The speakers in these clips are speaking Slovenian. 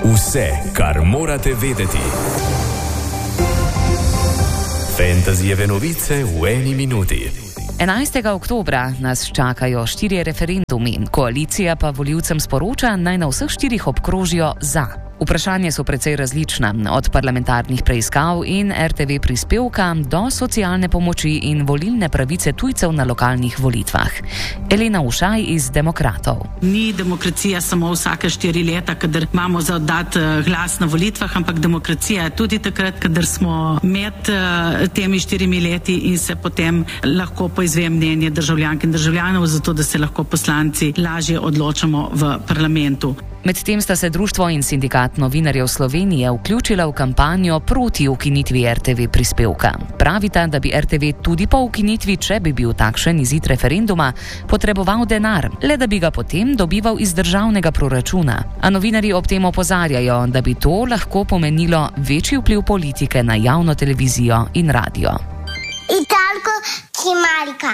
Vse, kar morate vedeti. Fantasyjeve novice v eni minuti. 11. oktobra nas čakajo 4 referendumi, koalicija pa volivcem sporoča, naj na vseh 4 obkrožijo za. Vprašanja so precej različna, od parlamentarnih preiskav in RTV prispevka do socialne pomoči in volilne pravice tujcev na lokalnih volitvah. Elena Ušaj iz Demokratov. Ni demokracija samo vsake 4 leta, kadar imamo za oddati glas na volitvah, ampak demokracija je tudi takrat, kadar smo med temi 4 leti in se potem lahko poizve mnenje državljank in državljanov, zato da se lahko poslanci lažje odločamo v parlamentu. Medtem sta se društvo in sindikat novinarjev Slovenije vključila v kampanjo proti ukinitvi RTV prispevka. Pravita, da bi RTV tudi po ukinitvi, če bi bil takšen izid referenduma, potreboval denar, le da bi ga potem dobival iz državnega proračuna. A novinarji ob tem opozarjajo, da bi to lahko pomenilo večji vpliv politike na javno televizijo in radio. Italko Kimarika.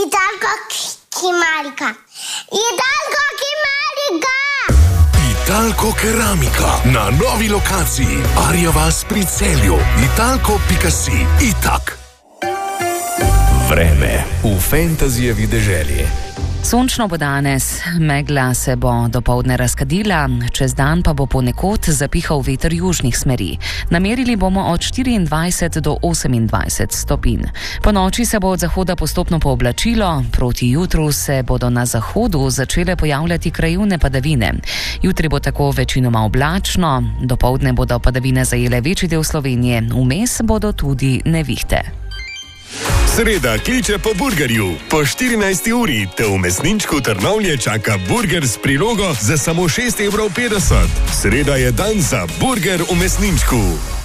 Italko Keramika na novi lokaciji Arja vas pri Celju. Italko.si. Itak. Vreme v Fantasyjevi deželi. Sončno bo danes, megla se bo dopoldne razkadila, čez dan pa bo ponekod zapihal veter južnih smeri. Namerili bomo od 24 do 28 stopinj. Po noči se bo od zahoda postopno pooblačilo, proti jutru se bodo na zahodu začele pojavljati krajevne padavine. Jutri bo tako večinoma oblačno, dopoldne bodo padavine zajele večji del Slovenije, vmes bodo tudi nevihte. Sreda kliče po burgerju. Po 14. uri te v mesničku Trnovlje čaka burger s prilogo za samo 6,50 €. Sreda je dan za burger v mesničku.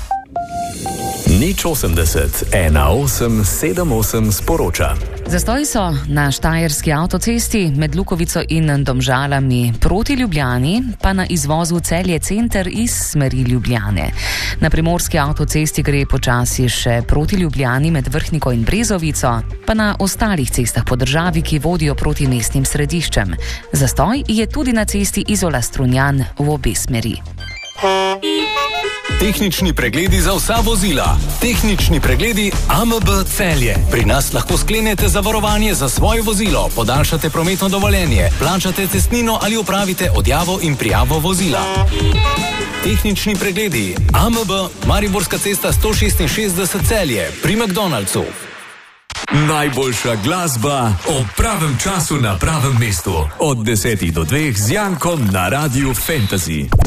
080 1878 sporoča. Zastoji so na Štajerski avtocesti med Lukovico in Domžalami proti Ljubljani, pa na izvozu Celje center iz smeri Ljubljane. Na Primorski avtocesti gre počasi še proti Ljubljani med Vrhniko in Brezovico, pa na ostalih cestah po državi, ki vodijo proti mestnim središčem. Zastoj je tudi na cesti Izola-Strunjan v obe smeri. Tehnični pregledi za vsa vozila. Tehnični pregledi AMB Celje. Pri nas lahko sklenete zavarovanje za svoje vozilo, podaljšate prometno dovoljenje, plačate cestnino ali opravite odjavo in prijavo vozila. Tehnični pregledi AMB Mariborska cesta 166 Celje pri McDonald'su. Najboljša glasba ob pravem času na pravem mestu. Od 10 do 2 z Jankom na Radiu Fantasy.